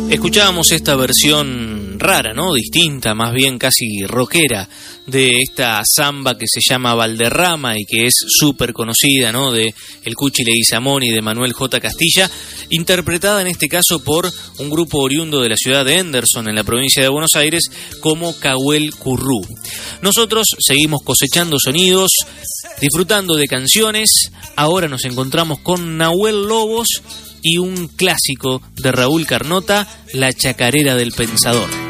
Escuchábamos esta versión rara, ¿no? Distinta, más bien casi rockera, de esta samba que se llama Valderrama y que es súper conocida, ¿no? De el Cuchi Leguizamón y de Manuel J. Castilla, interpretada en este caso por un grupo oriundo de la ciudad de Henderson, en la provincia de Buenos Aires, como Cahuel Currú. Nosotros seguimos cosechando sonidos, disfrutando de canciones. Ahora nos encontramos con Nahuel Lobos y un clásico de Raúl Carnota, La Chacarera del Pensador.